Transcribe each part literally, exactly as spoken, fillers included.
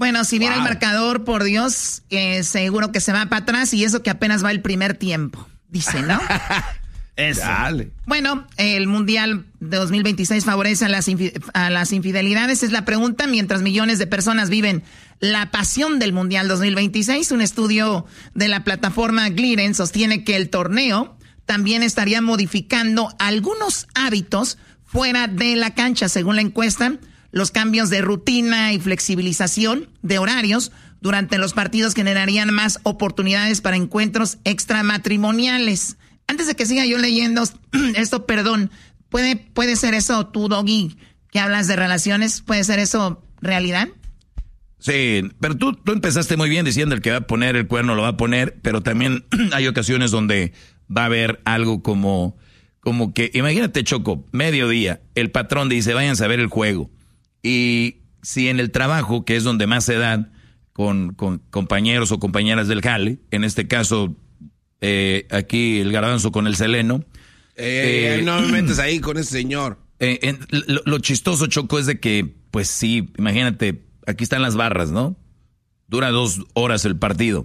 Bueno, si viera wow. el marcador, por Dios, eh, seguro que se va para atrás y eso que apenas va el primer tiempo, dice, ¿no? Eso. Dale. Bueno, el Mundial de dos mil veintiséis favorece a las, infi- a las infidelidades, es la pregunta, mientras millones de personas viven la pasión del Mundial dos mil veintiséis. Un estudio de la plataforma Gliden sostiene que el torneo también estaría modificando algunos hábitos fuera de la cancha. Según la encuesta, los cambios de rutina y flexibilización de horarios durante los partidos generarían más oportunidades para encuentros extramatrimoniales. Antes de que siga yo leyendo esto, perdón, ¿puede, puede ser eso tú, Doggy, que hablas de relaciones? ¿Puede ser eso realidad? Sí, pero tú, tú empezaste muy bien diciendo el que va a poner el cuerno lo va a poner, pero también hay ocasiones donde va a haber algo como, como que, imagínate, Choco, mediodía, el patrón dice, váyanse a ver el juego. Y si en el trabajo, que es donde más se dan con, con compañeros o compañeras del jale, en este caso... Eh, aquí el garbanzo con el Seleno. Eh, eh, no me metes ahí con ese señor. Eh, eh, lo, lo chistoso, Choco, es de que, pues sí, imagínate, aquí están las barras, ¿no? Dura dos horas el partido.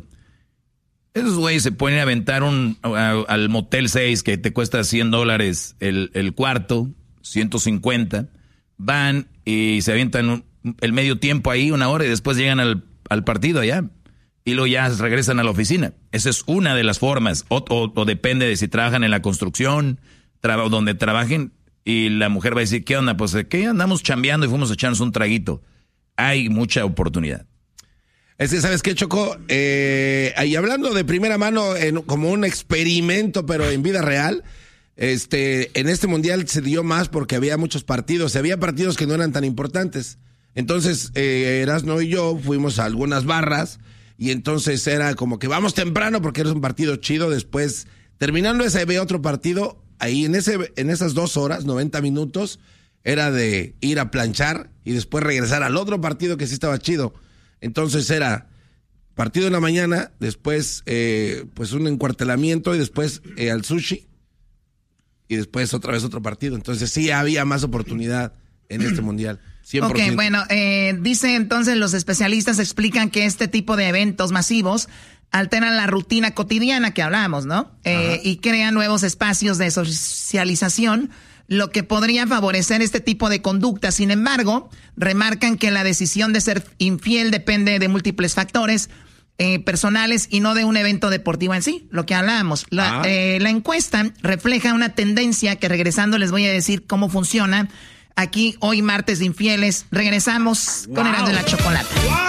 Esos güeyes se ponen a aventar un, a, al Motel seis que te cuesta cien dólares el, el cuarto, ciento cincuenta. Van y se avientan un, el medio tiempo ahí, una hora, y después llegan al, al partido allá. Y luego ya regresan a la oficina. Esa es una de las formas. O, o, o depende de si trabajan en la construcción, tra- donde trabajen. Y la mujer va a decir, ¿qué onda? Pues ¿qué? Andamos chambeando y fuimos a echarnos un traguito. Hay mucha oportunidad. Es que, ¿sabes qué, Choco? Eh, y hablando de primera mano, en, como un experimento, pero en vida real, este, en este mundial se dio más porque había muchos partidos. Había partidos que no eran tan importantes. Entonces, eh, Erasno y yo fuimos a algunas barras. Y entonces era como que vamos temprano porque era un partido chido. Después, terminando ese, había otro partido. Ahí en ese en esas dos horas, noventa minutos, era de ir a planchar y después regresar al otro partido que sí estaba chido. Entonces era partido en la mañana, después eh, pues un encuartelamiento y después eh, al sushi. Y después otra vez otro partido. Entonces sí había más oportunidad en este mundial. cien por ciento. Ok, bueno, eh, dice entonces los especialistas explican que este tipo de eventos masivos alteran la rutina cotidiana que hablábamos, ¿no? Eh, y crean nuevos espacios de socialización, lo que podría favorecer este tipo de conducta. Sin embargo, remarcan que la decisión de ser infiel depende de múltiples factores eh, personales y no de un evento deportivo en sí, lo que hablábamos. La, ah. eh, la encuesta refleja una tendencia que, regresando, les voy a decir cómo funciona. Aquí, hoy martes de infieles, regresamos wow. con Erasmo y la Chocolata. Wow.